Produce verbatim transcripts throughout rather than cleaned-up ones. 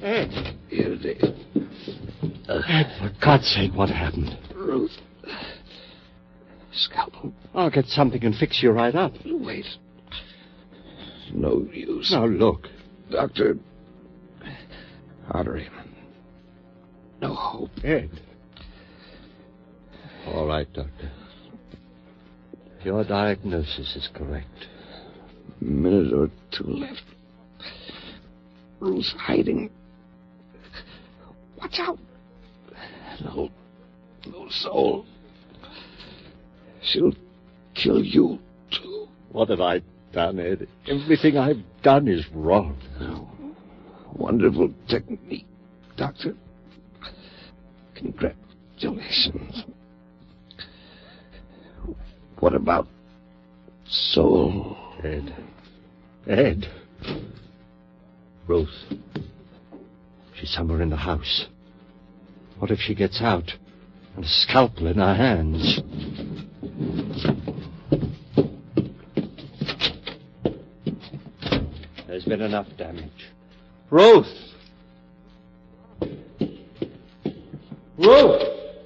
Ed. Here it is. Uh, Ed, for God's sake, what happened? Ruth. Scalpel. I'll get something and fix you right up. Wait. No use. Now, look. Doctor. Artery. No hope. Ed. All right, Doctor. Your diagnosis is correct. A minute or two left. Ruth's hiding. Watch out. No. No soul. She'll kill you, too. What have I done, Ed? Everything I've done is wrong. Oh, wonderful technique, Doctor. Congratulations. What about soul? Ed. Ed. Ruth. She's somewhere in the house. What if she gets out and a scalpel in her hands? There's been enough damage. Ruth! Ruth!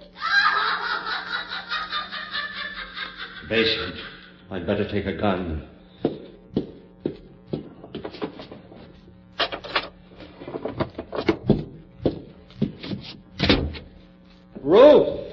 Basement. I'd better take a gun. Ruth!